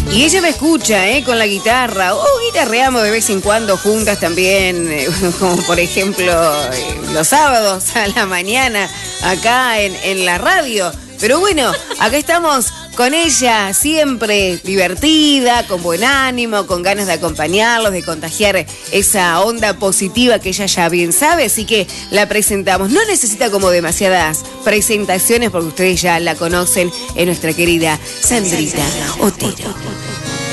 Y ella me escucha, con la guitarra. Guitarreamos de vez en cuando juntas también, como por ejemplo los sábados a la mañana acá en la radio. Pero bueno, acá estamos con ella, siempre divertida, con buen ánimo, con ganas de acompañarlos, de contagiar esa onda positiva que ella ya bien sabe, así que la presentamos. No necesita como demasiadas presentaciones porque ustedes ya la conocen, es nuestra querida Sandrita Otero.